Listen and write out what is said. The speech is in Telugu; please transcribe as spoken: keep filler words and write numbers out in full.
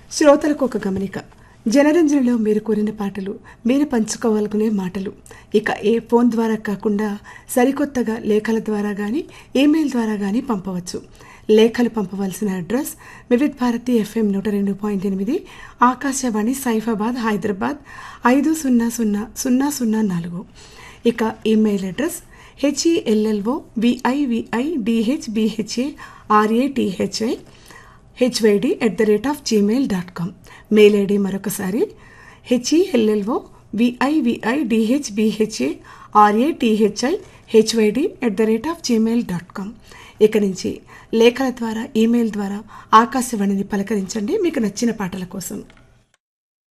శ్రోతలకు ఒక గమనిక. జనరంజనలో మీరు కోరిన పాటలు, మీరు పంచుకోవాలనుకునే మాటలు ఇక ఏ ఫోన్ ద్వారా కాకుండా సరికొత్తగా లేఖల ద్వారా కానీ ఈమెయిల్ ద్వారా కానీ పంపవచ్చు. లేఖలు పంపవలసిన అడ్రస్ వివిధ్ భారతి ఎఫ్ఎం నూట రెండు పాయింట్ ఎనిమిది, ఆకాశవాణి సైఫాబాద్ హైదరాబాద్ ఐదు సున్నా సున్నా సున్నా సున్నా నాలుగు. ఇక email address HELLO విఐవిఐ డిహెచ్బిహెచ్ఏ ఆర్ఏటిహెచ్ఐ HYD at the rate of Gmail dot com. Mail ID మరొకసారి HELLO విఐవిఐ డిహెచ్బిహెచ్ఏ ఆర్ఏటిహెచ్ఐ HYD at the rate of Gmail dot com. ఇక నుంచి లేఖల ద్వారా ఈమెయిల్ ద్వారా ఆకాశవాణిని పలకరించండి మీకు నచ్చిన పాటల కోసం.